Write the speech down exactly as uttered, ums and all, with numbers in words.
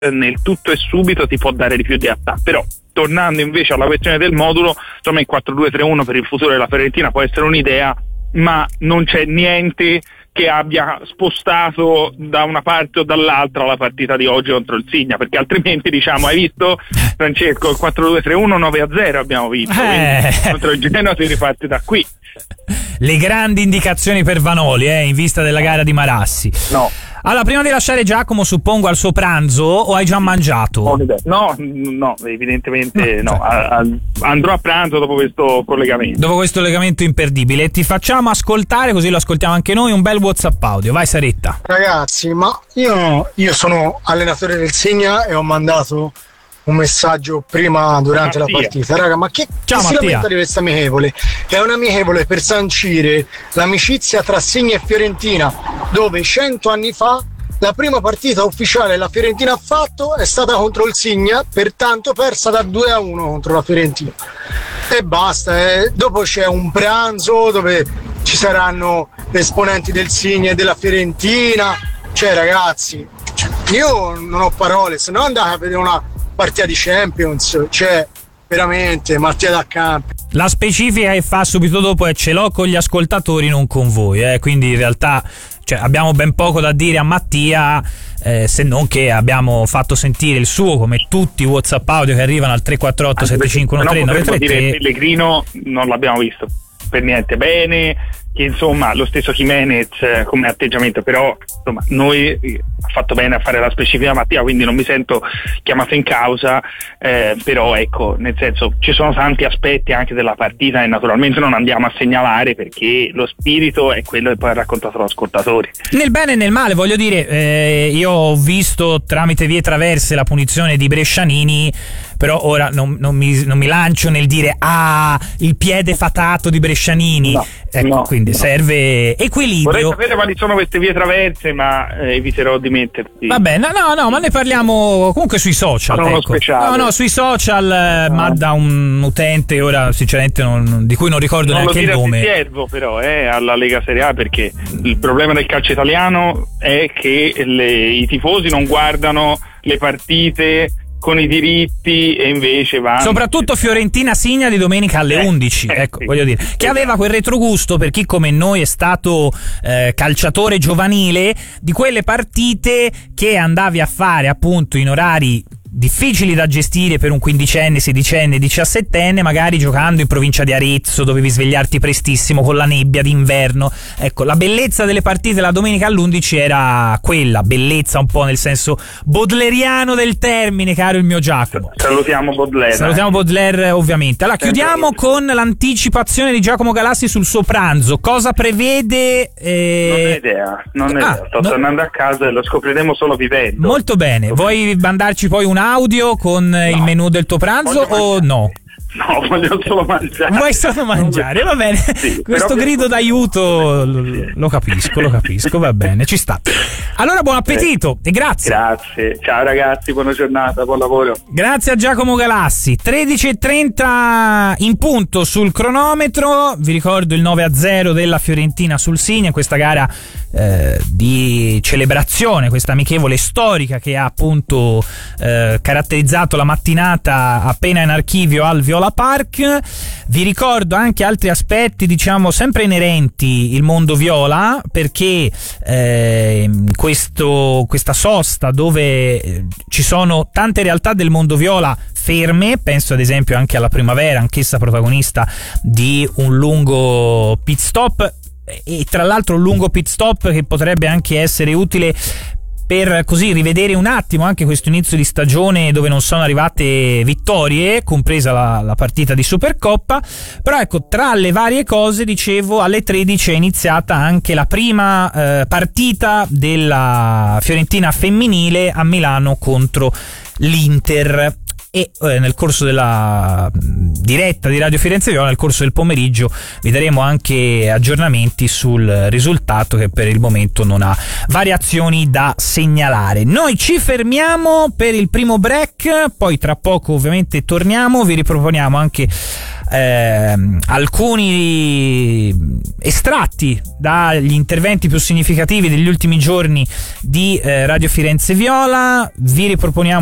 nel tutto e subito ti può dare di più di Attà. Però tornando invece alla questione del modulo, insomma il quattro due tre uno per il futuro della Fiorentina può essere un'idea, ma non c'è niente che abbia spostato da una parte o dall'altra la partita di oggi contro il Signa, perché altrimenti diciamo, hai visto Francesco, il quattro due tre uno nove a zero abbiamo vinto, eh. contro il Genoa si riparte da qui. Le grandi indicazioni per Vanoli eh, in vista della gara di Marassi. No. Allora, prima di lasciare Giacomo, suppongo al suo pranzo, o hai già mangiato? No, no, evidentemente no. A, a, andrò a pranzo dopo questo collegamento. Dopo questo collegamento imperdibile. Ti facciamo ascoltare, così lo ascoltiamo anche noi, un bel WhatsApp audio. Vai Saretta. Ragazzi, ma io, io sono allenatore del Signa e ho mandato un messaggio prima durante Mattia. la partita. Raga, ma che, Ciao, che si Mattia. lamenta di questa amichevole? È un'amichevole per sancire l'amicizia tra Signa e Fiorentina, dove cento anni fa la prima partita ufficiale la Fiorentina ha fatto è stata contro il Signa, pertanto persa da due a uno contro la Fiorentina. E basta, eh. Dopo c'è un pranzo dove ci saranno esponenti del Signa e della Fiorentina. Cioè ragazzi, io non ho parole, se no andate a vedere una partita di Champions, cioè veramente Mattia da campo. La specifica che fa subito dopo è: ce l'ho con gli ascoltatori, non con voi, eh? Quindi in realtà cioè, abbiamo ben poco da dire a Mattia, eh, se non che abbiamo fatto sentire il suo, come tutti i WhatsApp audio che arrivano al tre quattro otto sette cinque uno tre nove tre tre. Pellegrino non l'abbiamo visto per niente bene, che insomma lo stesso Jimenez eh, come atteggiamento, però insomma noi eh, ha fatto bene a fare la specifica Mattia, quindi non mi sento chiamato in causa, eh, però ecco, nel senso ci sono tanti aspetti anche della partita e naturalmente non andiamo a segnalare perché lo spirito è quello che poi ha raccontato l'ascoltatore. Nel bene e nel male, voglio dire, eh, io ho visto tramite vie traverse la punizione di Brescianini, però ora non, non, mi, non mi lancio nel dire ah, il piede fatato di Brescianini, no, ecco, no, quindi no. serve equilibrio. Vorrei sapere quali sono queste vie traverse, ma eh, eviterò di metterti. Vabbè, no, no, no, ma ne parliamo comunque sui social. Ecco. Uno speciale. No, no, sui social, no. ma da un utente, ora sinceramente non, di cui non ricordo non neanche il nome. Non lo servo però eh, alla Lega Serie A, perché il problema del calcio italiano è che le, i tifosi non guardano le partite con i diritti e invece vanno soprattutto Fiorentina Signa di domenica alle eh, undici eh, ecco sì. voglio dire che aveva quel retrogusto per chi come noi è stato eh, calciatore giovanile, di quelle partite che andavi a fare appunto in orari difficili da gestire per un quindicenne, sedicenne, diciassettenne, magari giocando in provincia di Arezzo, dovevi svegliarti prestissimo con la nebbia d'inverno. Ecco, la bellezza delle partite la domenica all'undici era quella, bellezza un po' nel senso baudelairiano del termine, caro il mio Giacomo. Salutiamo Baudelaire. Salutiamo Baudelaire ovviamente. Allora, chiudiamo con l'anticipazione di Giacomo Galassi sul suo pranzo. Cosa prevede? Eh... Non ho idea, non ho ah, idea. Sto no... tornando a casa e lo scopriremo solo vivendo. Molto bene. Vuoi mandarci poi un audio con no. il menù del tuo pranzo o no? No, voglio solo mangiare. Vuoi solo mangiare, va bene. Sì, questo grido d'aiuto lo, lo capisco, lo capisco, va bene, ci sta. Allora buon appetito e grazie. Grazie, ciao ragazzi, buona giornata, buon lavoro. Grazie a Giacomo Galassi. tredici e trenta in punto sul cronometro. Vi ricordo il nove a zero della Fiorentina sul Signa, questa gara eh, di celebrazione, questa amichevole storica che ha appunto eh, caratterizzato la mattinata appena in archivio al Viola Park. Vi ricordo anche altri aspetti, diciamo, sempre inerenti il mondo viola, perché eh, questo, questa sosta dove ci sono tante realtà del mondo viola ferme, penso ad esempio anche alla Primavera, anch'essa protagonista di un lungo pit stop, e tra l'altro un lungo pit stop che potrebbe anche essere utile per così rivedere un attimo anche questo inizio di stagione dove non sono arrivate vittorie, compresa la, la partita di Supercoppa. Però ecco, tra le varie cose, dicevo, alle tredici è iniziata anche la prima eh, partita della Fiorentina femminile a Milano contro l'Inter. e eh, nel corso della diretta di Radio Firenze Viola, nel corso del pomeriggio, vi daremo anche aggiornamenti sul risultato, che per il momento non ha variazioni da segnalare. Noi ci fermiamo per il primo break, poi tra poco ovviamente torniamo, vi riproponiamo anche Eh, alcuni estratti dagli interventi più significativi degli ultimi giorni di eh, Radio Firenze Viola. Vi riproponiamo